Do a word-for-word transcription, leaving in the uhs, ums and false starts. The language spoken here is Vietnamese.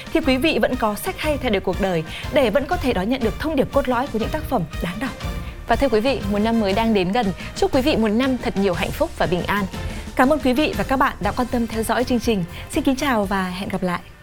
thì quý vị vẫn có sách hay thay đổi cuộc đời để vẫn có thể đón nhận được thông điệp cốt lõi của những tác phẩm đáng đọc. Và thưa quý vị, một năm mới đang đến gần. Chúc quý vị một năm thật nhiều hạnh phúc và bình an. Cảm ơn quý vị và các bạn đã quan tâm theo dõi chương trình. Xin kính chào và hẹn gặp lại.